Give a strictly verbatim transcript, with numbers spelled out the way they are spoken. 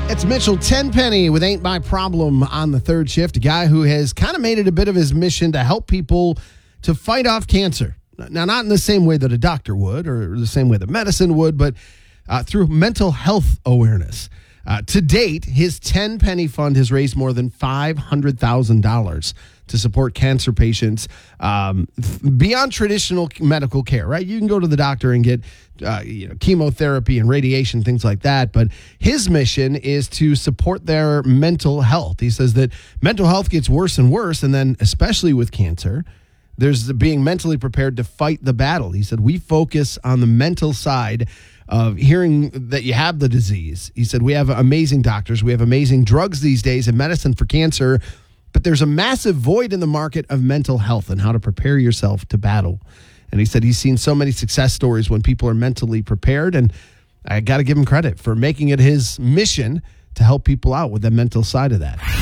It's Mitchell Tenpenny with Ain't My Problem on the third shift, a guy who has kind of made it a bit of his mission to help people to fight off cancer. Now, not in the same way that a doctor would or the same way that medicine would, but uh, through mental health awareness. Uh, to date, his Tenpenny Fund has raised more than five hundred thousand dollars to support cancer patients um, beyond traditional medical care, right? You can go to the doctor and get uh, you know, chemotherapy and radiation, things like that. But his mission is to support their mental health. He says that mental health gets worse and worse, and then especially with cancer, there's being mentally prepared to fight the battle. He said, we focus on the mental side of hearing that you have the disease. He said, we have amazing doctors. We have amazing drugs these days and medicine for cancer, but there's a massive void in the market of mental health and how to prepare yourself to battle. And he said he's seen so many success stories when people are mentally prepared, and I got to give him credit for making it his mission to help people out with the mental side of that.